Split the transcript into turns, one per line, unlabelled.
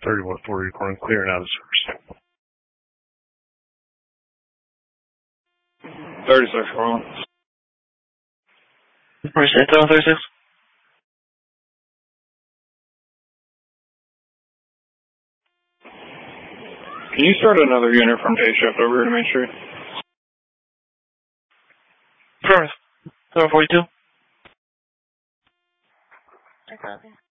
3140 recording clear and out of service.
36, Orland.
Percent 36.
Can you start another unit from day shift over here to Main Street?
First, 742.
I copy.